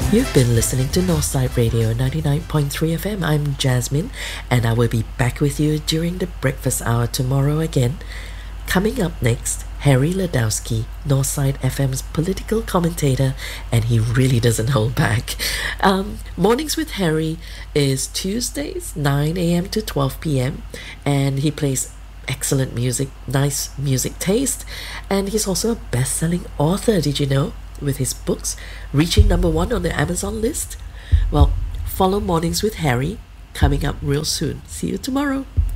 You've been listening to Northside Radio 99.3 FM. I'm Jasmine, and I will be back with you during the breakfast hour tomorrow again. Coming up next, Harry Ladowski, Northside FM's political commentator, and he really doesn't hold back. Mornings with Harry is Tuesdays, 9 a.m. to 12 p.m., and he plays excellent music, nice music taste, and he's also a best-selling author, did you know? With his books reaching #1 on the Amazon list. Well, follow Mornings with Harry coming up real soon. See you tomorrow.